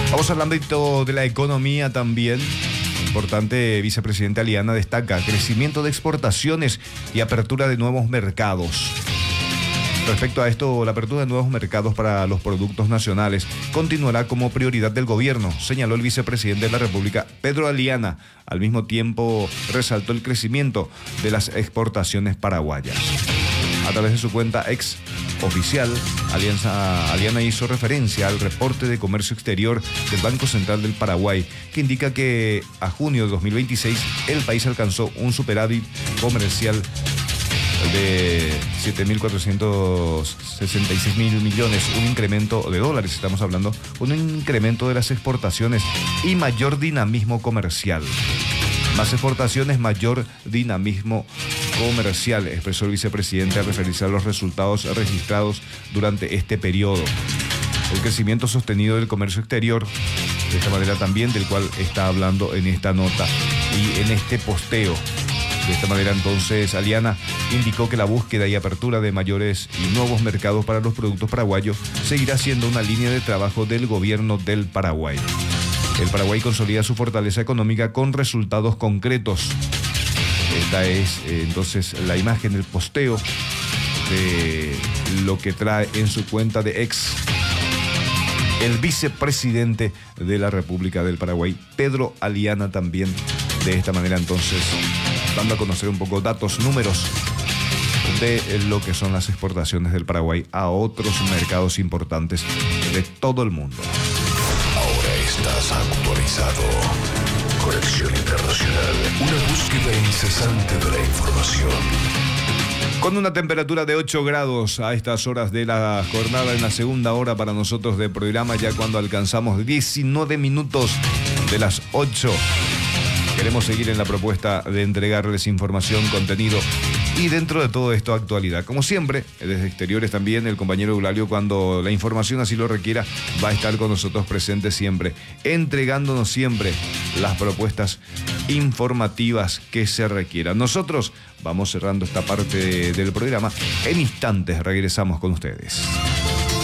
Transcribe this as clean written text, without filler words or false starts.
Vamos al ámbito de la economía también. Importante, vicepresidente Aliana destaca crecimiento de exportaciones y apertura de nuevos mercados. Respecto a esto, la apertura de nuevos mercados para los productos nacionales continuará como prioridad del gobierno, señaló el vicepresidente de la República, Pedro Aliana. Al mismo tiempo, resaltó el crecimiento de las exportaciones paraguayas. A través de su cuenta ex oficial, Aliana hizo referencia al reporte de comercio exterior del Banco Central del Paraguay, que indica que a junio de 2026 el país alcanzó un superávit comercial de 7.466 mil millones, un incremento de dólares, estamos hablando, un incremento de las exportaciones y mayor dinamismo comercial. Más exportaciones, mayor dinamismo comercial, expresó el vicepresidente al referirse a los resultados registrados durante este periodo. El crecimiento sostenido del comercio exterior, de esta manera también, del cual está hablando en esta nota y en este posteo. De esta manera, entonces, Aliana indicó que la búsqueda y apertura de mayores y nuevos mercados para los productos paraguayos seguirá siendo una línea de trabajo del gobierno del Paraguay. El Paraguay consolida su fortaleza económica con resultados concretos. Esta es, entonces, la imagen del posteo de lo que trae en su cuenta de ex el vicepresidente de la República del Paraguay, Pedro Aliana, también. De esta manera, entonces, dando a conocer un poco datos, números de lo que son las exportaciones del Paraguay a otros mercados importantes de todo el mundo. Ahora estás actualizado. Conexión Internacional, una búsqueda incesante de la información. Con una temperatura de 8 grados a estas horas de la jornada, en la segunda hora para nosotros de programa, ya cuando alcanzamos 19 minutos de las 8. Queremos seguir en la propuesta de entregarles información, contenido y dentro de todo esto actualidad. Como siempre, desde exteriores también, el compañero Eulalio, cuando la información así lo requiera, va a estar con nosotros presente siempre, entregándonos siempre las propuestas informativas que se requieran. Nosotros vamos cerrando esta parte del programa. En instantes regresamos con ustedes.